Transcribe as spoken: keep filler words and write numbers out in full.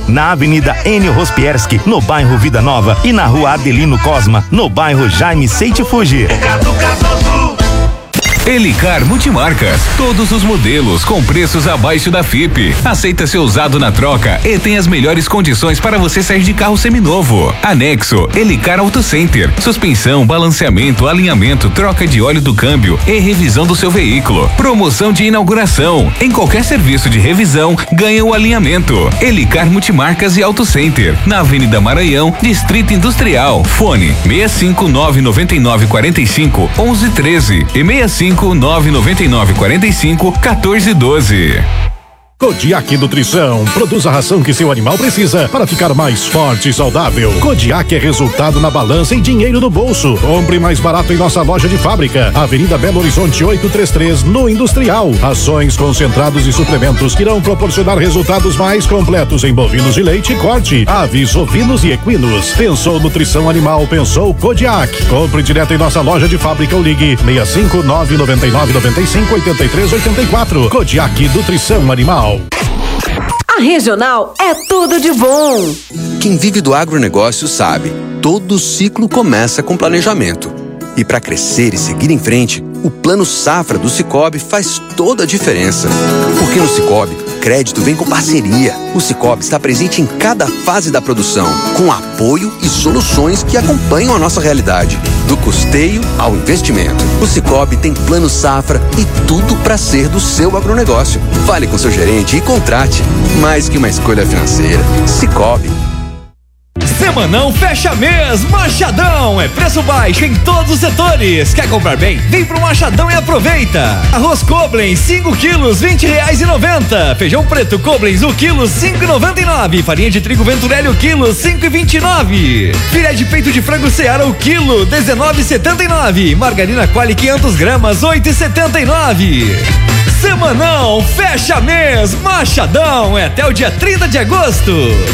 na Avenida Enio Rospierski, no bairro Vida Nova, e na Rua Adelino Cosma, no bairro Jaime Seite Fuji. Elicar Multimarcas, todos os modelos com preços abaixo da F I P. Aceita ser usado na troca e tem as melhores condições para você sair de carro seminovo. Anexo Elicar Auto Center, suspensão, balanceamento, alinhamento, troca de óleo do câmbio e revisão do seu veículo. Promoção de inauguração. Em qualquer serviço de revisão, ganha o alinhamento. Elicar Multimarcas e Auto Center, na Avenida Maranhão, Distrito Industrial. Fone seis cinco nove nove nove quatro cinco um um um três e seis cinco nove nove nove quatro cinco um quatro um dois. Kodiak Nutrição produz a ração que seu animal precisa para ficar mais forte e saudável. Kodiak é resultado na balança e dinheiro no bolso. Compre mais barato em nossa loja de fábrica, Avenida Belo Horizonte oitocentos e trinta e três, no Industrial. Rações, concentrados e suplementos que irão proporcionar resultados mais completos em bovinos de leite e corte, aves, ovinos e equinos. Pensou nutrição animal, pensou Kodiak. Compre direto em nossa loja de fábrica ou ligue seis cinco nove nove nove nove cinco oito três oito quatro. Kodiak Nutrição Animal. A Regional é tudo de bom. Quem vive do agronegócio sabe, todo ciclo começa com planejamento. E para crescer e seguir em frente, o Plano Safra do Sicoob faz toda a diferença. Porque no Sicoob, crédito vem com parceria. O Sicoob está presente em cada fase da produção, com apoio e soluções que acompanham a nossa realidade, do custeio ao investimento. O Sicoob tem Plano Safra e tudo para ser do seu agronegócio. Fale com seu gerente e contrate. Mais que uma escolha financeira, Sicoob. Semanão fecha mês, Machadão, é preço baixo em todos os setores. Quer comprar bem? Vem pro Machadão e aproveita. Arroz Koblen, cinco quilos, vinte reais e noventa. Feijão preto Koblen, o quilo, cinco e noventa e nove. Farinha de trigo Venturelli, o quilo, cinco e vinte e nove. Filé de peito de frango Seara, o quilo, dezenove e setenta e nove. Margarina Quali, quinhentas gramas, oito e setenta e nove. Semanão fecha mês, Machadão, é até o dia trinta de agosto.